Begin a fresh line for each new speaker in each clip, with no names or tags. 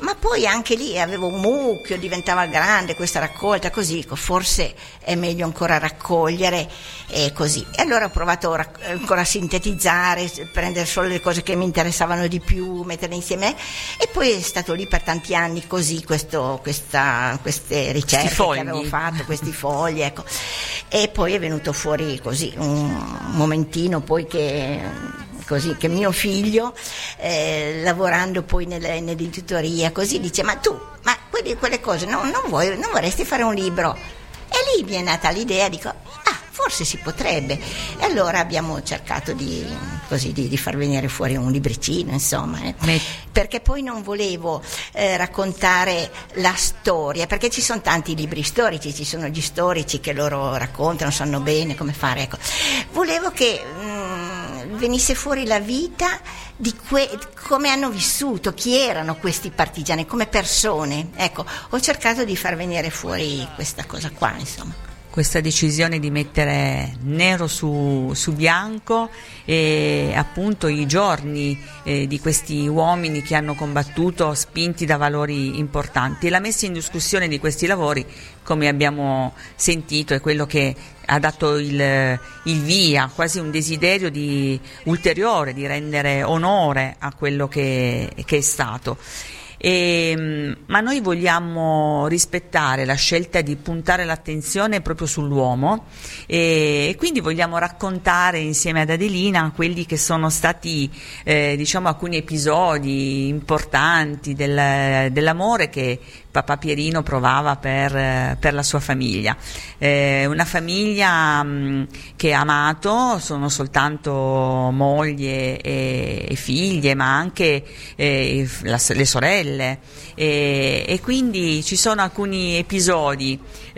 ma poi anche lì avevo un mucchio, diventava grande questa raccolta, così dico forse è meglio ancora raccogliere e così. E allora ho provato ancora a sintetizzare, prendere solo le cose che mi interessavano di più, metterle insieme, e poi è stato lì per tanti anni così queste ricerche che avevo fatto, questi fogli, ecco. E poi è venuto fuori così un momentino poi che mio figlio lavorando poi nell'editoria così dice: ma quelle cose non vorresti fare un libro? E lì mi è nata l'idea, dico forse si potrebbe, e allora abbiamo cercato di far venire fuori un libricino, insomma, perché poi non volevo raccontare la storia, perché ci sono tanti libri storici, ci sono gli storici che loro raccontano, sanno bene come fare, ecco. Volevo che venisse fuori la vita di come hanno vissuto, chi erano questi partigiani come persone, ecco. Ho cercato di far venire fuori questa cosa qua, insomma.
Questa decisione di mettere nero su bianco e appunto i giorni di questi uomini che hanno combattuto spinti da valori importanti, e la messa in discussione di questi lavori, come abbiamo sentito, è quello che ha dato il via, quasi un desiderio ulteriore di rendere onore a quello che è stato. Ma noi vogliamo rispettare la scelta di puntare l'attenzione proprio sull'uomo, e quindi vogliamo raccontare insieme ad Adelina quelli che sono stati alcuni episodi importanti dell'amore che papà Pierino provava per la sua famiglia, una famiglia che ha amato, sono soltanto moglie e figlie, ma anche le sorelle, e quindi ci sono alcuni episodi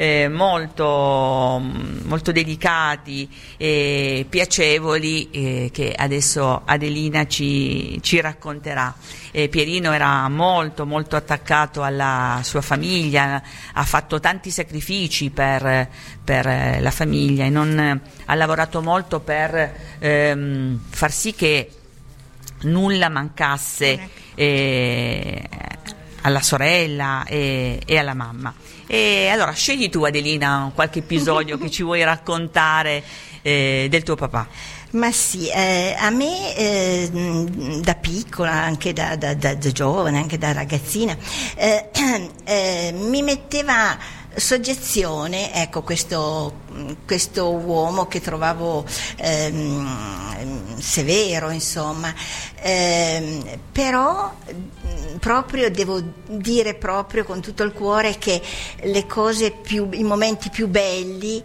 molto, molto delicati e piacevoli che adesso Adelina ci racconterà. Pierino era molto molto attaccato alla sua famiglia, ha fatto tanti sacrifici per la famiglia e ha lavorato molto per far sì che nulla mancasse alla sorella e alla mamma. E allora scegli tu, Adelina, qualche episodio che ci vuoi raccontare del tuo papà.
Ma sì, a me da piccola, anche da giovane, anche da ragazzina, mi metteva soggezione, ecco, questo uomo che trovavo severo, insomma, però proprio devo dire proprio con tutto il cuore che i momenti più belli,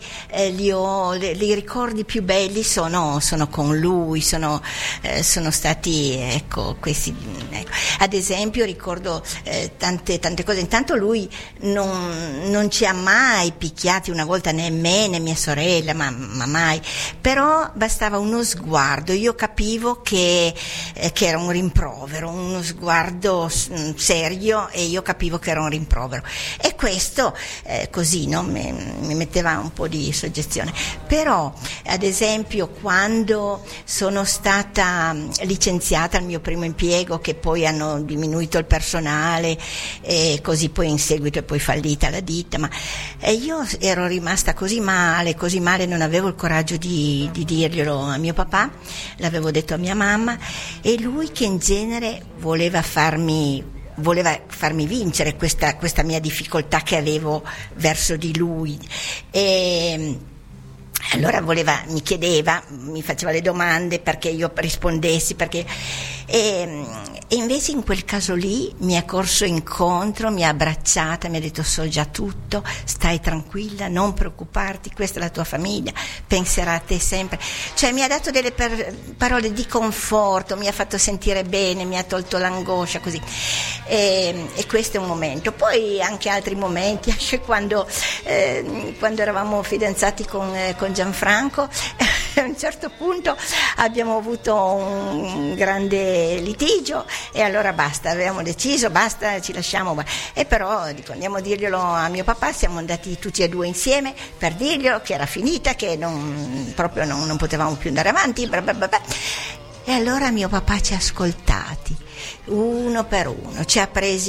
i ricordi più belli sono con lui, sono stati, ecco, questi, ecco. Ad esempio ricordo tante cose. Intanto lui non ci ha mai picchiati una volta, né me né mia sorella, ma mai, però bastava uno sguardo, io capivo che era un rimprovero, uno sguardo serio, e io capivo che era un rimprovero, e questo così, no, mi metteva un po' di soggezione. Però ad esempio quando sono stata licenziata al mio primo impiego, che poi hanno diminuito il personale e così poi in seguito è poi fallita la ditta, ma io ero rimasta così male, non avevo il coraggio di dirglielo a mio papà, l'avevo detto a mia mamma, e lui, che in genere voleva farmi vincere questa mia difficoltà che avevo verso di lui, e allora mi chiedeva, mi faceva le domande perché io rispondessi, e invece in quel caso lì mi è corso incontro, mi ha abbracciata, mi ha detto: so già tutto, stai tranquilla, non preoccuparti, questa è la tua famiglia, penserà a te sempre. Cioè mi ha dato delle parole di conforto, mi ha fatto sentire bene, mi ha tolto l'angoscia, così, e questo è un momento. Poi anche altri momenti, anche quando eravamo fidanzati con Gianfranco, a un certo punto abbiamo avuto un grande litigio, e allora basta, avevamo deciso, basta, ci lasciamo, e però dico, andiamo a dirglielo a mio papà, siamo andati tutti e due insieme per dirglielo che era finita, che non potevamo più andare avanti, bla bla bla bla. E allora mio papà ci ha ascoltati uno per uno, ci ha presi